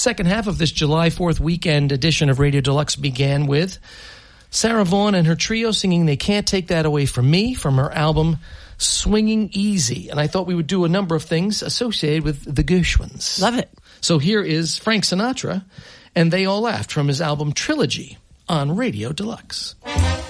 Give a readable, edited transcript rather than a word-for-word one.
second half of this July 4th weekend edition of Radio Deluxe began with Sarah Vaughan and her trio singing They Can't Take That Away From Me from her album Swinging Easy. And I thought we would do a number of things associated with the Gershwins. Love it. So here is Frank Sinatra and They All Laughed from his album Trilogy on Radio Deluxe.